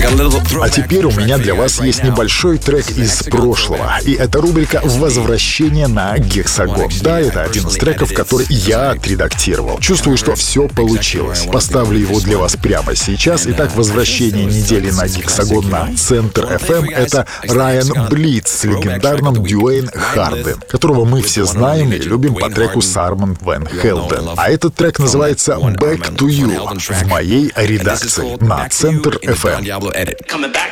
А теперь у меня для вас есть небольшой трек из прошлого. И это рубрика «Возвращение на Гексагон». Да, это один из треков, который я отредактировал. Чувствую, что все получилось. Поставлю его для вас прямо сейчас. Итак, возвращение недели на Гексагон на Центр FM — это Райан Блиц с легендарным Дьюэйн Харден, которого мы все знаем и любим по треку Сармон Ван Хелден. А этот трек называется «Back to You» в моей редакции на Центр FM.